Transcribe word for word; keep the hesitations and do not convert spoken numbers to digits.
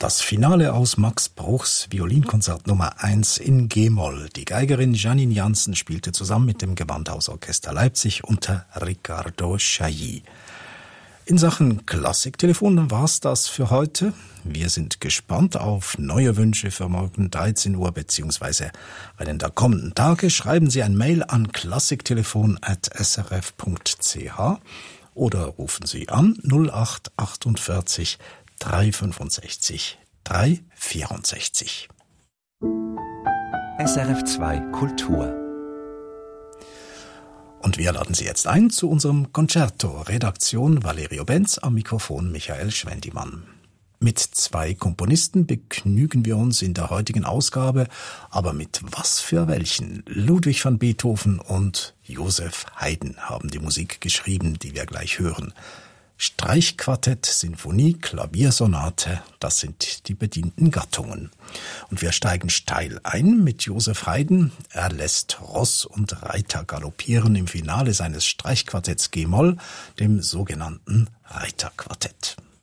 Das Finale aus Max Bruchs Violinkonzert Nummer eins in G-Moll. Die Geigerin Janine Jansen spielte zusammen mit dem Gewandhausorchester Leipzig unter Riccardo Chailly. In Sachen Klassiktelefon war's das für heute. Wir sind gespannt auf neue Wünsche für morgen dreizehn Uhr bzw. einen der kommenden Tage. Schreiben Sie ein Mail an klassiktelefon at s r f punkt c h oder rufen Sie an null acht achtundvierzig drei fünfundsechzig drei vierundsechzig. S R F zwei Kultur. Und wir laden Sie jetzt ein zu unserem Concerto. Redaktion Valerio Benz, am Mikrofon Michael Schwendimann. Mit zwei Komponisten begnügen wir uns in der heutigen Ausgabe, aber mit was für welchen? Ludwig van Beethoven und Joseph Haydn haben die Musik geschrieben, die wir gleich hören. Streichquartett, Sinfonie, Klaviersonate, das sind die bedienten Gattungen. Und wir steigen steil ein mit Joseph Haydn. Er lässt Ross und Reiter galoppieren im Finale seines Streichquartetts G-Moll, dem sogenannten Reiterquartett.